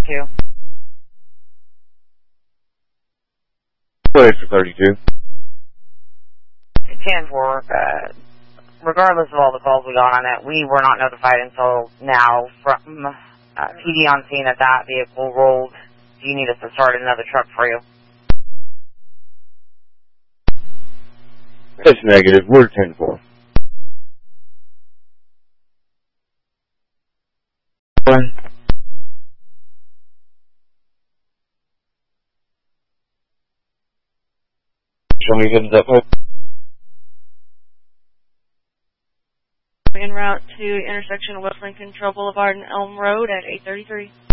32. What extra 32? 10-4. Regardless of all the calls we got on it, we were not notified until now from PD on scene that that vehicle rolled. Do you need us to start another truck for you? That's negative. We're 10-4. Show me heads up. En route to intersection of West Lincoln Trail Boulevard and Elm Road at 8:33.